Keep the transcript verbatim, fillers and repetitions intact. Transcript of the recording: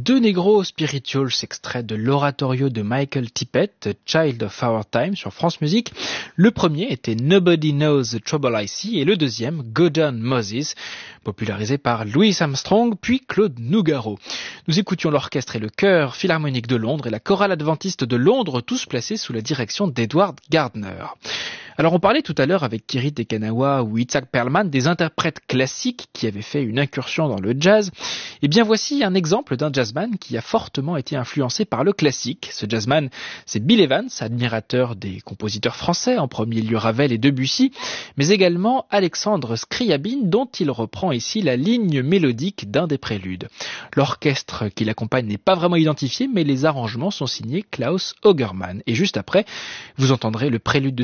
Deux Negro Spirituals, extrait de l'oratorio de Michael Tippett, The Child of Our Time, sur France Musique. Le premier était Nobody Knows the Trouble I See et le deuxième, Go Down Moses, popularisé par Louis Armstrong puis Claude Nougaro. Nous écoutions l'orchestre et le chœur philharmonique de Londres et la chorale adventiste de Londres, tous placés sous la direction d'Edward Gardner. Alors on parlait tout à l'heure avec Thierry Tekanawa ou Itzhak Perlman des interprètes classiques qui avaient fait une incursion dans le jazz. Et bien voici un exemple d'un jazzman qui a fortement été influencé par le classique. Ce jazzman, c'est Bill Evans, admirateur des compositeurs français, en premier lieu Ravel et Debussy, mais également Alexandre Scriabine, dont il reprend ici la ligne mélodique d'un des préludes. L'orchestre qui l'accompagne n'est pas vraiment identifié, mais les arrangements sont signés Klaus Augermann. Et juste après, vous entendrez le prélude de